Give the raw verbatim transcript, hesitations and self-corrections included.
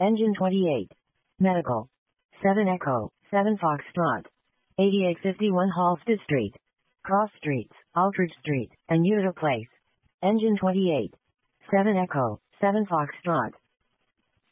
Engine twenty-eight. Medical. seven Echo, seven Foxtrot. eighty-eight fifty-one Halsted Street. Cross Streets, Aldridge Street, and Utica Place. Engine twenty-eight. seven Echo, seven Foxtrot.